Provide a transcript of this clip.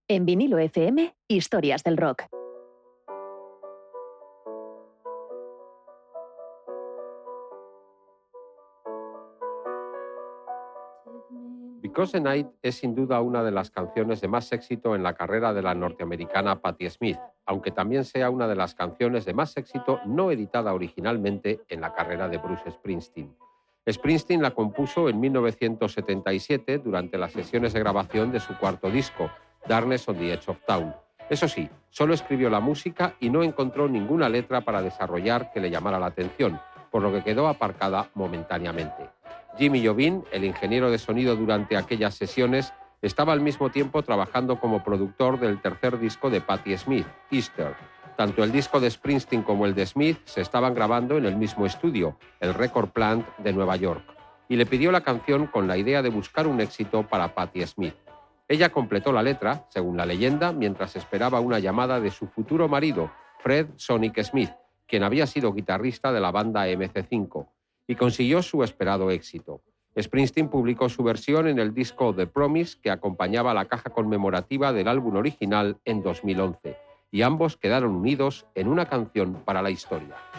En Vinilo FM, historias del rock. Because the Night es sin duda una de las canciones de más éxito en la carrera de la norteamericana Patti Smith, aunque también sea una de las canciones de más éxito no editada originalmente en la carrera de Bruce Springsteen. Springsteen la compuso en 1977 durante las sesiones de grabación de su cuarto disco, Darkness on the Edge of Town. Eso sí, solo escribió la música y no encontró ninguna letra para desarrollar que le llamara la atención, por lo que quedó aparcada momentáneamente. Jimmy Iovine, el ingeniero de sonido durante aquellas sesiones, estaba al mismo tiempo trabajando como productor del tercer disco de Patti Smith, Easter. Tanto el disco de Springsteen como el de Smith se estaban grabando en el mismo estudio, el Record Plant de Nueva York, y le pidió la canción con la idea de buscar un éxito para Patti Smith. Ella completó la letra, según la leyenda, mientras esperaba una llamada de su futuro marido, Fred Sonic Smith, quien había sido guitarrista de la banda MC5, y consiguió su esperado éxito. Springsteen publicó su versión en el disco The Promise, que acompañaba la caja conmemorativa del álbum original en 2011, y ambos quedaron unidos en una canción para la historia.